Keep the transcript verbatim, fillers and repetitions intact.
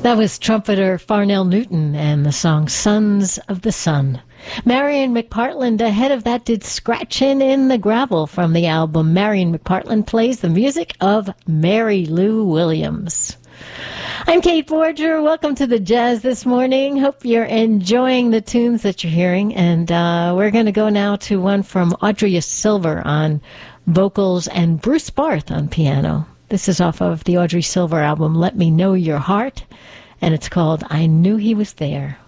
That was trumpeter Farnell Newton and the song Sons of the Sun. Marion McPartland ahead of that did Scratchin' in the Gravel from the album Marion McPartland Plays the Music of Mary Lou Williams. I'm Kate Forger. Welcome to the Jazz this morning. Hope you're enjoying the tunes that you're hearing. And uh, we're going to go now to one from Audrey Silver on vocals and Bruce Barth on piano. This is off of the Audrey Silver album, Let Me Know Your Heart, and it's called I Knew He Was There.